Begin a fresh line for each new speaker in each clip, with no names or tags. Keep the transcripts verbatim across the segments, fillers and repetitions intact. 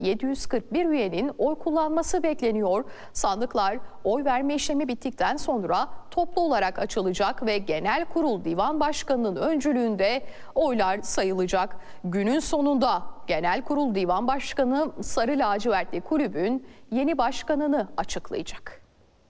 yedi yüz kırk bir üyenin oy kullanması bekleniyor. Sandıklar oy verme işlemi bittikten sonra toplu olarak açılacak ve Genel Kurul Divan Başkanı'nın öncülüğünde oylar sayılacak. Günün sonunda Genel Kurul Divan Başkanı Sarı Lacivertli Kulübün yeni başkanını açıklayacak.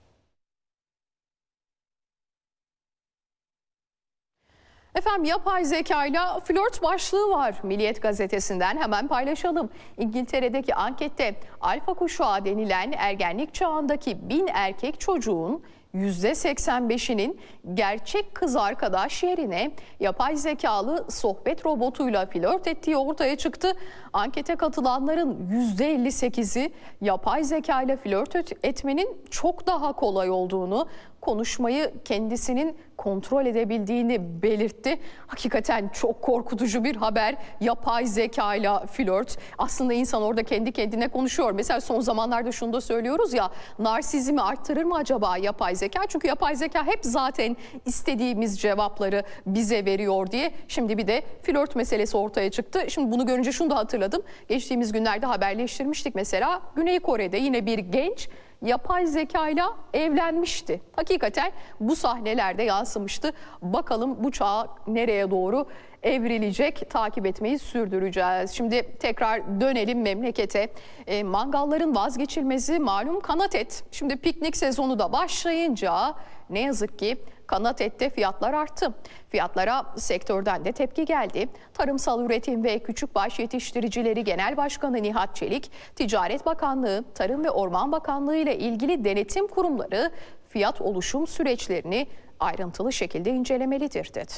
Efendim, yapay zekayla flört başlığı var. Milliyet gazetesinden hemen paylaşalım. İngiltere'deki ankette alfa kuşağı denilen ergenlik çağındaki bin erkek çocuğun yüzde seksen beşinin gerçek kız arkadaş yerine yapay zekalı sohbet robotuyla flört ettiği ortaya çıktı. Ankete katılanların yüzde elli sekizi yapay zeka ile flört etmenin çok daha kolay olduğunu, konuşmayı kendisinin kontrol edebildiğini belirtti. Hakikaten çok korkutucu bir haber. Yapay zekayla flört. Aslında insan orada kendi kendine konuşuyor. Mesela son zamanlarda şunu da söylüyoruz ya, narsizmi arttırır mı acaba yapay zeka? Çünkü yapay zeka hep zaten istediğimiz cevapları bize veriyor diye. Şimdi bir de flört meselesi ortaya çıktı. Şimdi bunu görünce şunu da hatırladım. Geçtiğimiz günlerde haberleştirmiştik mesela. Güney Kore'de yine bir genç yapay zekayla evlenmişti. Hakikaten bu sahnelerde yansımıştı. Bakalım bu çağ nereye doğru evrilecek, takip etmeyi sürdüreceğiz. Şimdi tekrar dönelim memlekete. E, mangalların vazgeçilmezi malum kanat et. Şimdi piknik sezonu da başlayınca ne yazık ki kanat ette fiyatlar arttı. Fiyatlara sektörden de tepki geldi. Tarımsal Üretim ve Küçükbaş Yetiştiricileri Genel Başkanı Nihat Çelik, Ticaret Bakanlığı, Tarım ve Orman Bakanlığı ile ilgili denetim kurumları fiyat oluşum süreçlerini ayrıntılı şekilde incelemelidir dedi.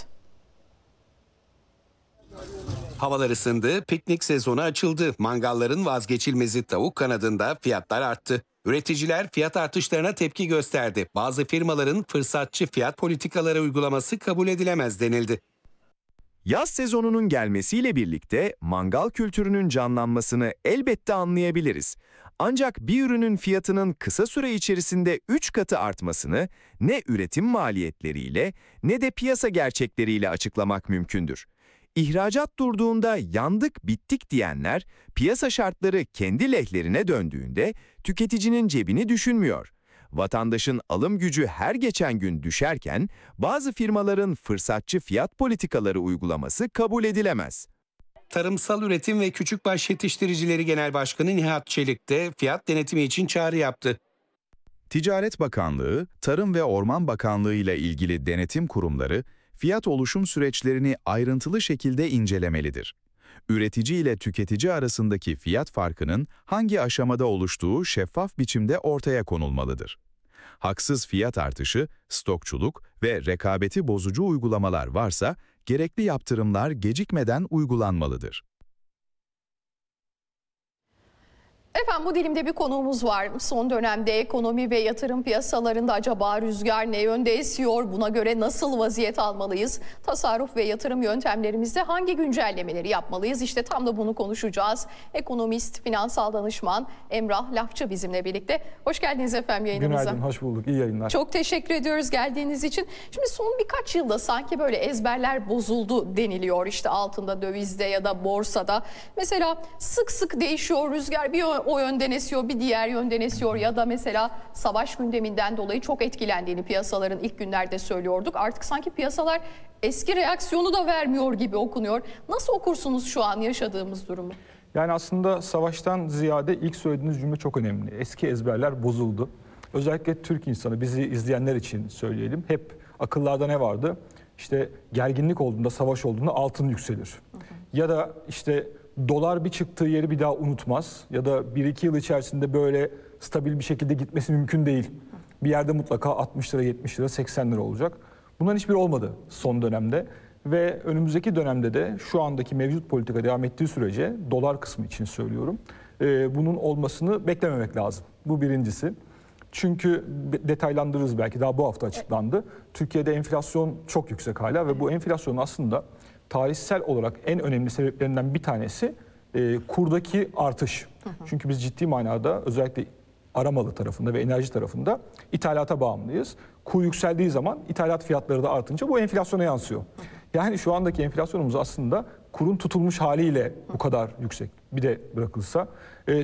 Havalar ısındı, piknik sezonu açıldı. Mangalların vazgeçilmezi tavuk kanadında fiyatlar arttı. Üreticiler fiyat artışlarına tepki gösterdi. Bazı firmaların fırsatçı fiyat politikaları uygulaması kabul edilemez denildi.
Yaz sezonunun gelmesiyle birlikte mangal kültürünün canlanmasını elbette anlayabiliriz. Ancak bir ürünün fiyatının kısa süre içerisinde üç katı artmasını ne üretim maliyetleriyle ne de piyasa gerçekleriyle açıklamak mümkündür. İhracat durduğunda yandık bittik diyenler, piyasa şartları kendi lehlerine döndüğünde tüketicinin cebini düşünmüyor. Vatandaşın alım gücü her geçen gün düşerken bazı firmaların fırsatçı fiyat politikaları uygulaması kabul edilemez.
Tarımsal Üretim ve Küçükbaş Yetiştiricileri Genel Başkanı Nihat Çelik de fiyat denetimi için çağrı yaptı.
Ticaret Bakanlığı, Tarım ve Orman Bakanlığı ile ilgili denetim kurumları fiyat oluşum süreçlerini ayrıntılı şekilde incelemelidir. Üretici ile tüketici arasındaki fiyat farkının hangi aşamada oluştuğu şeffaf biçimde ortaya konulmalıdır. Haksız fiyat artışı, stokçuluk ve rekabeti bozucu uygulamalar varsa gerekli yaptırımlar gecikmeden uygulanmalıdır.
Efendim, bu dilimde bir konuğumuz var. Son dönemde ekonomi ve yatırım piyasalarında acaba rüzgar ne yönde esiyor? Buna göre nasıl vaziyet almalıyız? Tasarruf ve yatırım yöntemlerimizde hangi güncellemeleri yapmalıyız? İşte tam da bunu konuşacağız. Ekonomist, finansal danışman Emrah Lafçı bizimle birlikte. Hoş geldiniz efendim yayınımıza.
Günaydın, hoş bulduk. İyi yayınlar.
Çok teşekkür ediyoruz geldiğiniz için. Şimdi son birkaç yılda sanki böyle ezberler bozuldu deniliyor. İşte altında, dövizde ya da borsada. Mesela sık sık değişiyor rüzgar. Bir o yönden esiyor, bir diğer yönden esiyor ya da mesela savaş gündeminden dolayı çok etkilendiğini piyasaların ilk günlerde söylüyorduk. Artık sanki piyasalar eski reaksiyonu da vermiyor gibi okunuyor. Nasıl okursunuz şu an yaşadığımız durumu?
Yani aslında savaştan ziyade ilk söylediğiniz cümle çok önemli. Eski ezberler bozuldu. Özellikle Türk insanı, bizi izleyenler için söyleyelim. Hep akıllarda ne vardı? İşte gerginlik olduğunda, savaş olduğunda altın yükselir. Hı hı. Ya da işte dolar bir çıktığı yeri bir daha unutmaz ya da bir iki yıl içerisinde böyle stabil bir şekilde gitmesi mümkün değil. Bir yerde mutlaka altmış lira, yetmiş lira, seksen lira olacak. Bunların hiçbiri olmadı son dönemde ve önümüzdeki dönemde de şu andaki mevcut politika devam ettiği sürece dolar kısmı için söylüyorum. Bunun olmasını beklememek lazım. Bu birincisi. Çünkü detaylandırırız belki, daha bu hafta açıklandı. Türkiye'de enflasyon çok yüksek hala ve bu enflasyonun aslında tarihsel olarak en önemli sebeplerinden bir tanesi e, kurdaki artış. Hı hı. Çünkü biz ciddi manada özellikle aramalı tarafında ve enerji tarafında ithalata bağımlıyız. Kur yükseldiği zaman ithalat fiyatları da artınca bu enflasyona yansıyor. Hı hı. Yani şu andaki enflasyonumuz aslında kurun tutulmuş haliyle bu kadar yüksek. Bir de bırakılsa. E,